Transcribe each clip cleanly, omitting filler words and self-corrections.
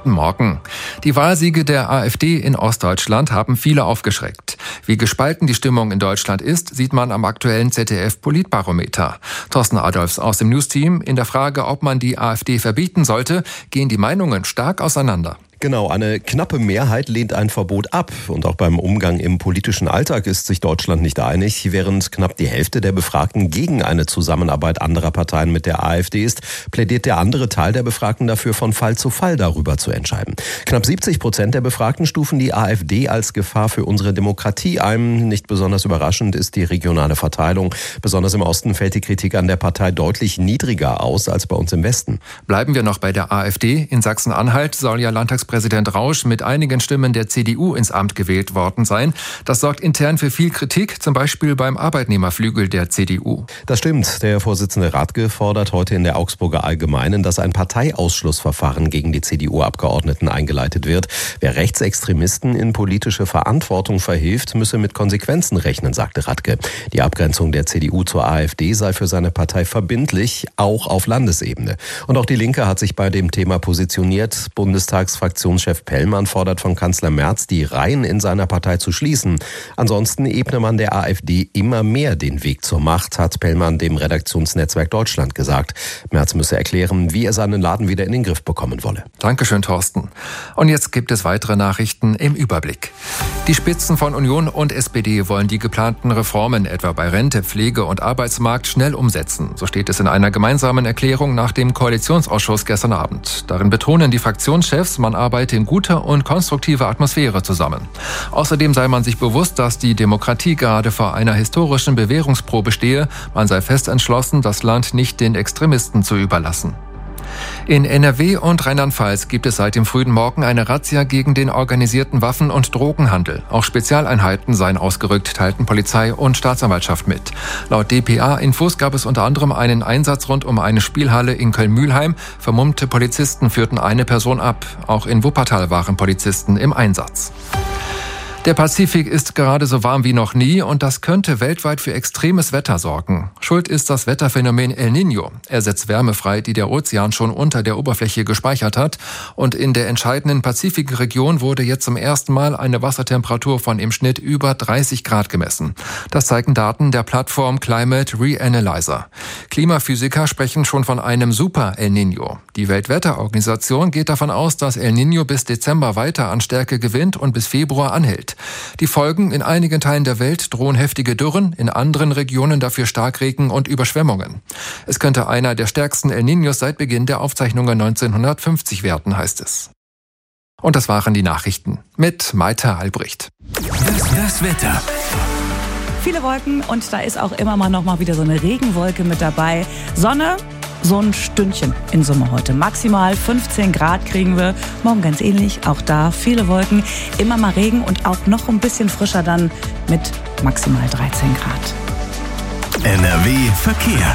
Guten Morgen. Die Wahlsiege der AfD in Ostdeutschland haben viele aufgeschreckt. Wie gespalten die Stimmung in Deutschland ist, sieht man am aktuellen ZDF-Politbarometer. Thorsten Adolfs aus dem News-Team: In der Frage, ob man die AfD verbieten sollte, gehen die Meinungen stark auseinander. Genau, eine knappe Mehrheit lehnt ein Verbot ab. Und auch beim Umgang im politischen Alltag ist sich Deutschland nicht einig. Während knapp die Hälfte der Befragten gegen eine Zusammenarbeit anderer Parteien mit der AfD ist, plädiert der andere Teil der Befragten dafür, von Fall zu Fall darüber zu entscheiden. Knapp 70% der Befragten stufen die AfD als Gefahr für unsere Demokratie ein. Nicht besonders überraschend ist die regionale Verteilung. Besonders im Osten fällt die Kritik an der Partei deutlich niedriger aus als bei uns im Westen. Bleiben wir noch bei der AfD. In Sachsen-Anhalt soll ja Landtagspräsident Rausch mit einigen Stimmen der CDU ins Amt gewählt worden sein. Das sorgt intern für viel Kritik, zum Beispiel beim Arbeitnehmerflügel der CDU. Das stimmt. Der Vorsitzende Radke fordert heute in der Augsburger Allgemeinen, dass ein Parteiausschlussverfahren gegen die CDU-Abgeordneten eingeleitet wird. Wer Rechtsextremisten in politische Verantwortung verhilft, müsse mit Konsequenzen rechnen, sagte Radke. Die Abgrenzung der CDU zur AfD sei für seine Partei verbindlich, auch auf Landesebene. Und auch die Linke hat sich bei dem Thema positioniert. Bundestagsfraktionschef Pellmann fordert von Kanzler Merz, die Reihen in seiner Partei zu schließen. Ansonsten ebne man der AfD immer mehr den Weg zur Macht, hat Pellmann dem Redaktionsnetzwerk Deutschland gesagt. Merz müsse erklären, wie er seinen Laden wieder in den Griff bekommen wolle. Dankeschön, Thorsten. Und jetzt gibt es weitere Nachrichten im Überblick. Die Spitzen von Union und SPD wollen die geplanten Reformen, etwa bei Rente, Pflege und Arbeitsmarkt, schnell umsetzen. So steht es in einer gemeinsamen Erklärung nach dem Koalitionsausschuss gestern Abend. Darin betonen die Fraktionschefs, man arbeite in guter und konstruktiver Atmosphäre zusammen. Außerdem sei man sich bewusst, dass die Demokratie gerade vor einer historischen Bewährungsprobe stehe. Man sei fest entschlossen, das Land nicht den Extremisten zu überlassen. In NRW und Rheinland-Pfalz gibt es seit dem frühen Morgen eine Razzia gegen den organisierten Waffen- und Drogenhandel. Auch Spezialeinheiten seien ausgerückt, teilten Polizei und Staatsanwaltschaft mit. Laut dpa-Infos gab es unter anderem einen Einsatz rund um eine Spielhalle in Köln-Mühlheim. Vermummte Polizisten führten eine Person ab. Auch in Wuppertal waren Polizisten im Einsatz. Der Pazifik ist gerade so warm wie noch nie und das könnte weltweit für extremes Wetter sorgen. Schuld ist das Wetterphänomen El Niño. Er setzt Wärme frei, die der Ozean schon unter der Oberfläche gespeichert hat. Und in der entscheidenden Pazifikregion wurde jetzt zum ersten Mal eine Wassertemperatur von im Schnitt über 30 Grad gemessen. Das zeigen Daten der Plattform Climate Reanalyzer. Klimaphysiker sprechen schon von einem Super El Niño. Die Weltwetterorganisation geht davon aus, dass El Niño bis Dezember weiter an Stärke gewinnt und bis Februar anhält. Die Folgen: in einigen Teilen der Welt drohen heftige Dürren, in anderen Regionen dafür Starkregen und Überschwemmungen. Es könnte einer der stärksten El Niños seit Beginn der Aufzeichnungen 1950 werden, heißt es. Und das waren die Nachrichten mit Maite Albrecht. Das Wetter. Viele Wolken und da ist auch immer mal noch mal wieder so eine Regenwolke mit dabei. Sonne, so ein Stündchen in Summe heute. Maximal 15 Grad kriegen wir. Morgen ganz ähnlich, auch da viele Wolken. Immer mal Regen und auch noch ein bisschen frischer dann mit maximal 13 Grad. NRW Verkehr.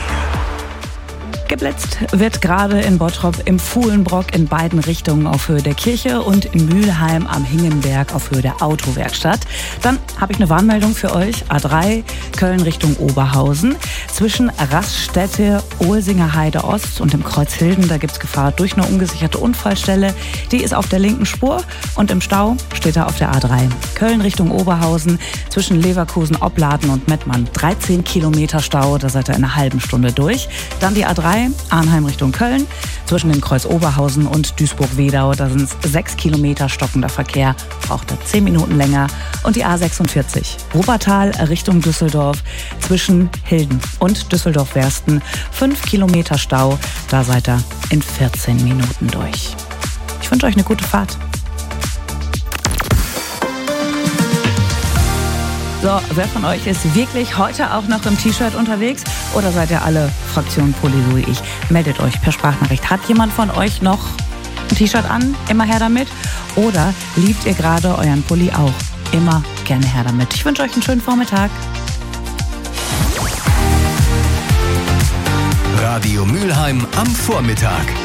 Geblitzt wird gerade in Bottrop im Fuhlenbrock in beiden Richtungen auf Höhe der Kirche und in Mülheim am Hingenberg auf Höhe der Autowerkstatt. Dann habe ich eine Warnmeldung für euch. A3 Köln Richtung Oberhausen. Zwischen Raststätte, Ohlsinger Heide Ost und dem Kreuz Hilden, da gibt es Gefahr durch eine ungesicherte Unfallstelle. Die ist auf der linken Spur und im Stau steht er auf der A3. Köln Richtung Oberhausen zwischen Leverkusen, Opladen und Mettmann. 13 Kilometer Stau, da seid ihr in einer halben Stunde durch. Dann die A3 Arnheim Richtung Köln, zwischen dem Kreuz Oberhausen und Duisburg-Wedau, da sind es 6 Kilometer stockender Verkehr, braucht er 10 Minuten länger. Und die A46, Wuppertal Richtung Düsseldorf, zwischen Hilden und Düsseldorf-Wersten, 5 Kilometer Stau, da seid ihr in 14 Minuten durch. Ich wünsche euch eine gute Fahrt. So, wer von euch ist wirklich heute auch noch im T-Shirt unterwegs? Oder seid ihr alle Fraktion Pulli, so wie ich? Meldet euch per Sprachnachricht. Hat jemand von euch noch ein T-Shirt an? Immer her damit. Oder liebt ihr gerade euren Pulli auch? Immer gerne her damit. Ich wünsche euch einen schönen Vormittag. Radio Mülheim am Vormittag.